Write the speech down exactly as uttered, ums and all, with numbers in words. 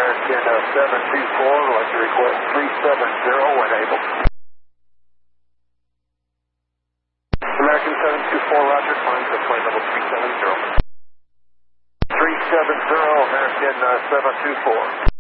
American uh, seven two four, would like to request three seven zero when able. American seven two four, roger, climb to flight level three seven zero. three seven zero, American uh, seven two four.